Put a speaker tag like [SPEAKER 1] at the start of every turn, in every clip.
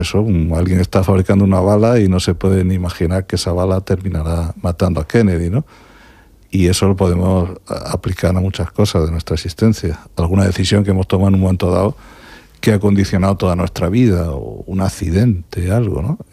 [SPEAKER 1] eso, alguien está fabricando una bala y no se puede ni imaginar que esa bala terminará matando a Kennedy, ¿no? Y eso lo podemos aplicar a muchas cosas de nuestra existencia. Alguna decisión que hemos tomado en un momento dado que ha condicionado toda nuestra vida, o un accidente, algo, ¿no?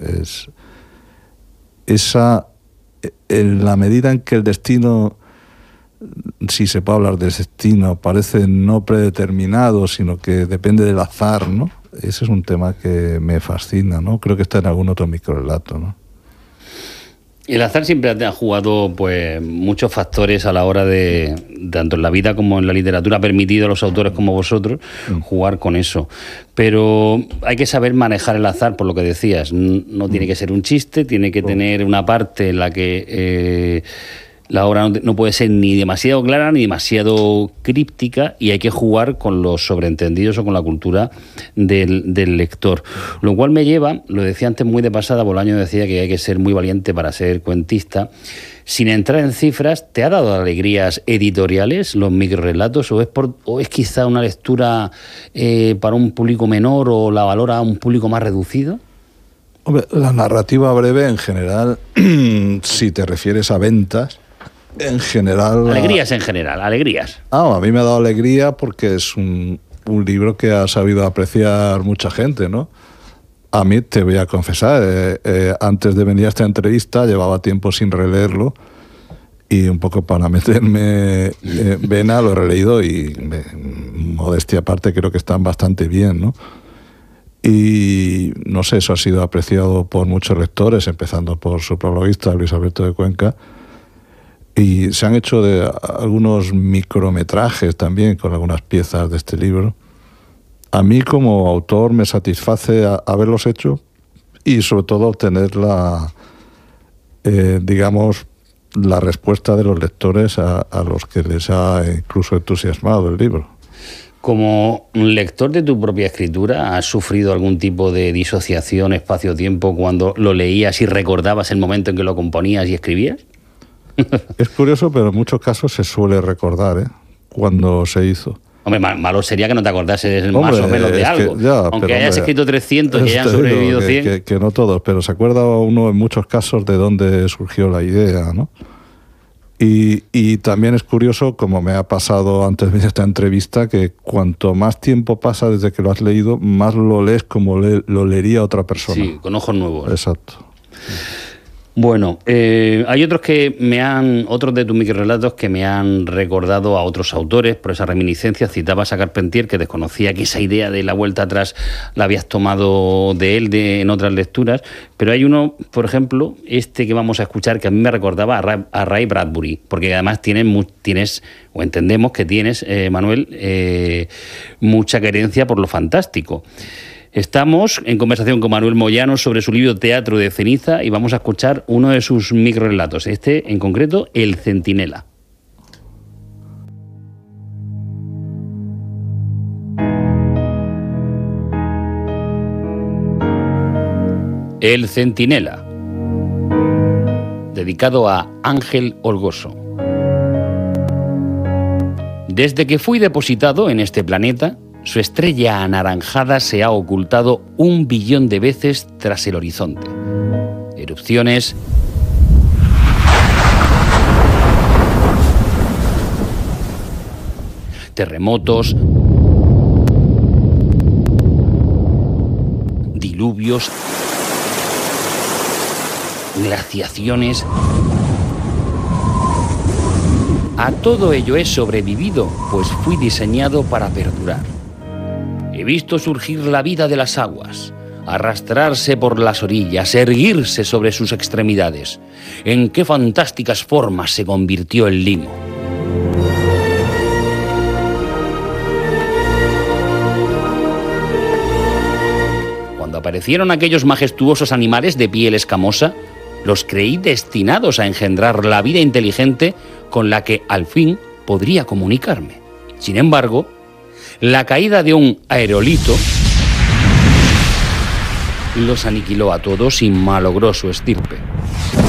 [SPEAKER 1] En la medida en que el destino, si se puede hablar de destino, parece no predeterminado, sino que depende del azar, ¿no? Ese es un tema que me fascina, ¿no? Creo que está en algún otro microrelato, ¿no?
[SPEAKER 2] El azar siempre ha jugado pues muchos factores a la hora de, tanto en la vida como en la literatura, ha permitido a los autores como vosotros jugar con eso. Pero hay que saber manejar el azar, por lo que decías. No tiene que ser un chiste, tiene que tener una parte en la que la obra no puede ser ni demasiado clara ni demasiado críptica, y hay que jugar con los sobreentendidos o con la cultura del lector. Lo cual me lleva, lo decía antes muy de pasada, Bolaño decía que hay que ser muy valiente para ser cuentista. Sin entrar en cifras, ¿te ha dado alegrías editoriales los microrelatos, o es quizá una lectura para un público menor, o la valora a un público más reducido?
[SPEAKER 1] Hombre, la narrativa breve en general, si te refieres a ventas, en general...
[SPEAKER 2] Alegrías en general, alegrías.
[SPEAKER 1] A mí me ha dado alegría porque es un libro que ha sabido apreciar mucha gente, ¿no? A mí, te voy a confesar, antes de venir a esta entrevista llevaba tiempo sin releerlo, y un poco para meterme vena lo he releído, y modestia aparte creo que están bastante bien, ¿no? Y no sé, eso ha sido apreciado por muchos lectores, empezando por su prologuista, Luis Alberto de Cuenca. Y se han hecho algunos micrometrajes también con algunas piezas de este libro. A mí como autor me satisface haberlos hecho, y sobre todo obtener la respuesta de los lectores a los que les ha incluso entusiasmado el libro.
[SPEAKER 2] Como lector de tu propia escritura, ¿has sufrido algún tipo de disociación espacio-tiempo cuando lo leías y recordabas el momento en que lo componías y escribías?
[SPEAKER 1] Es curioso, pero en muchos casos se suele recordar, cuando se hizo.
[SPEAKER 2] Hombre, malo sería que no te acordases más o menos de algo. Aunque hayas escrito 300 y hayan sobrevivido 100.
[SPEAKER 1] Que no todos, pero se acuerda uno en muchos casos de dónde surgió la idea, ¿no? Y también es curioso, como me ha pasado antes de esta entrevista, que cuanto más tiempo pasa desde que lo has leído, más lo lees como lo leería otra persona.
[SPEAKER 2] Sí, con ojos nuevos.
[SPEAKER 1] Exacto.
[SPEAKER 2] Bueno, hay otros de tus microrelatos que me han recordado a otros autores por esa reminiscencia. Citabas a Carpentier, que desconocía que esa idea de la vuelta atrás la habías tomado de él en otras lecturas, pero hay uno, por ejemplo, que vamos a escuchar, que a mí me recordaba a Ray Bradbury, porque además tienes o entendemos que tienes, Manuel, mucha querencia por lo fantástico. Estamos en conversación con Manuel Moyano sobre su libro Teatro de Ceniza, y vamos a escuchar uno de sus microrelatos, en concreto, El Centinela. El Centinela, dedicado a Ángel Olgoso. Desde que fui depositado en este planeta, su estrella anaranjada se ha ocultado 1 billón de veces tras el horizonte. Erupciones, terremotos, diluvios, glaciaciones. A todo ello he sobrevivido, pues fui diseñado para perdurar. He visto surgir la vida de las aguas, arrastrarse por las orillas, erguirse sobre sus extremidades. En qué fantásticas formas se convirtió el limo. Cuando aparecieron aquellos majestuosos animales de piel escamosa, los creí destinados a engendrar la vida inteligente con la que al fin podría comunicarme. Sin embargo, la caída de un aerolito los aniquiló a todos y malogró su estirpe.